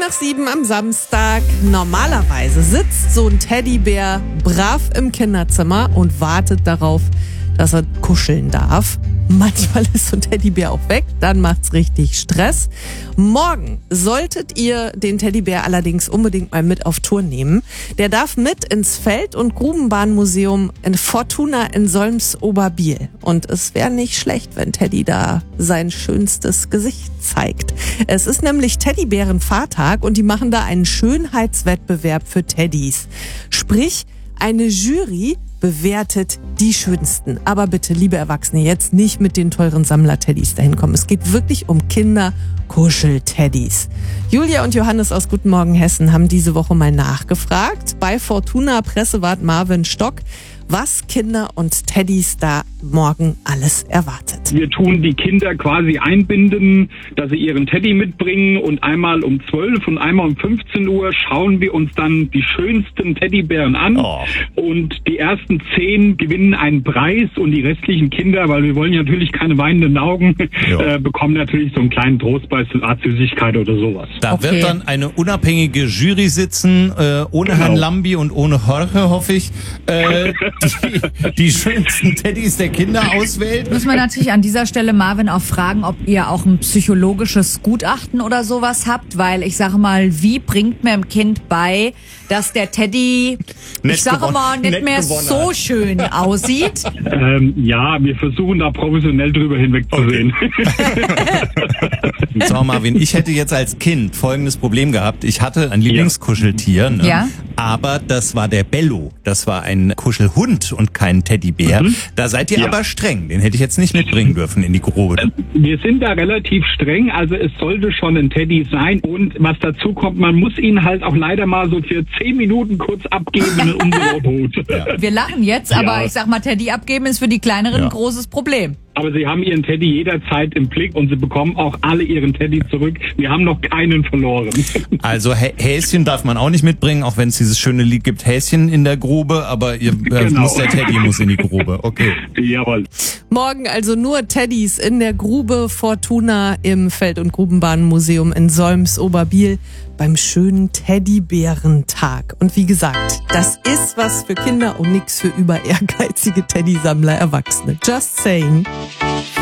7 am Samstag. Normalerweise sitzt so ein Teddybär brav im Kinderzimmer und wartet darauf, dass er kuscheln darf. Manchmal ist so ein Teddybär auch weg, dann macht's richtig Stress. Morgen solltet ihr den Teddybär allerdings unbedingt mal mit auf Tour nehmen. Der darf mit ins Feld- und Grubenbahnmuseum in Fortuna in Solms-Oberbiel. Und es wäre nicht schlecht, wenn Teddy da sein schönstes Gesicht zeigt. Es ist nämlich Teddybärenfahrtag und die machen da einen Schönheitswettbewerb für Teddys. Sprich, eine Jury bewertet die schönsten. Aber bitte, liebe Erwachsene, jetzt nicht mit den teuren Sammler-Teddys dahin kommen. Es geht wirklich um Kinder-Kuschel-Teddys. Julia und Johannes aus Guten Morgen Hessen haben diese Woche mal nachgefragt bei Fortuna Pressewart Marvin Stock, was Kinder und Teddys da morgen alles erwartet. Wir tun die Kinder quasi einbinden, dass sie ihren Teddy mitbringen, und einmal um 12 und einmal um 15 Uhr schauen wir uns dann die schönsten Teddybären an. Und die ersten 10 gewinnen einen Preis und die restlichen Kinder, weil wir wollen ja natürlich keine weinenden Augen, bekommen natürlich so einen kleinen Trostpreis, eine Art Süßigkeit oder sowas. Da wird dann eine unabhängige Jury sitzen, ohne Herrn Lambi und ohne Jorge, hoffe ich, die schönsten Teddys der Kinder auswählt. Muss man natürlich an dieser Stelle Marvin auch fragen, ob ihr auch ein psychologisches Gutachten oder sowas habt, weil ich sage mal, wie bringt mir ein Kind bei, dass der Teddy, nicht mehr so schön aussieht? Ja, wir versuchen da professionell drüber hinwegzusehen. So, Marvin, ich hätte jetzt als Kind folgendes Problem gehabt. Ich hatte ein Lieblingskuscheltier, ne? Ja. Aber das war der Bello. Das war ein Kuschelhund und kein Teddybär. Da seid ihr aber streng. Den hätte ich jetzt nicht mitbringen dürfen in die Grube. Wir sind da relativ streng. Also es sollte schon ein Teddy sein. Und was dazu kommt, man muss ihn halt auch leider mal so für 10 Minuten kurz abgeben in den Umwelthut. Wir lachen jetzt, aber ich sag mal, Teddy abgeben ist für die Kleineren ein großes Problem. Aber sie haben ihren Teddy jederzeit im Blick und sie bekommen auch alle ihren Teddy zurück. Wir haben noch keinen verloren. Also Häschen darf man auch nicht mitbringen, auch wenn es dieses schöne Lied gibt, Häschen in der Grube, aber der Teddy muss in die Grube. Okay. Jawohl. Morgen also nur Teddys in der Grube Fortuna im Feld- und Grubenbahnmuseum in Solms-Oberbiel beim schönen Teddybärentag. Und wie gesagt, das ist was für Kinder und nichts für über ehrgeizige Teddysammler Erwachsene. Just saying.